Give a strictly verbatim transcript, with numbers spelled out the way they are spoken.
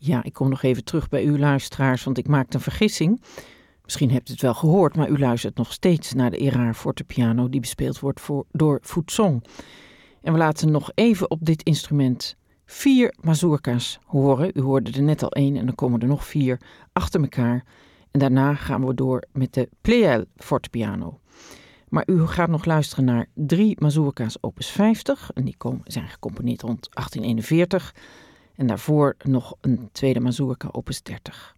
Ja, ik kom nog even terug bij u luisteraars, want ik maakte een vergissing. Misschien hebt u het wel gehoord, maar u luistert nog steeds naar de Erard fortepiano die bespeeld wordt voor, door Foutsong. En we laten nog even op dit instrument vier mazurka's horen. U hoorde er net al één en dan komen er nog vier achter elkaar. En daarna gaan we door met de Pleyel fortepiano. Maar u gaat nog luisteren naar drie mazurka's opus vijftig. En die komen, zijn gecomponeerd rond achttien eenenveertig. En daarvoor nog een tweede mazurka opus dertig.